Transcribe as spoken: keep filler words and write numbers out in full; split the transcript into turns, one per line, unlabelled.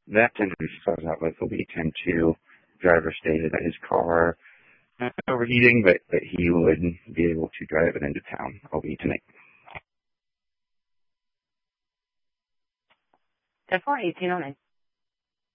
That interview I was out with will be ten two. Driver stated that his car was overheating, but, but he would be able to drive it into town. I'll be tonight.
ten four, eighteen oh nine.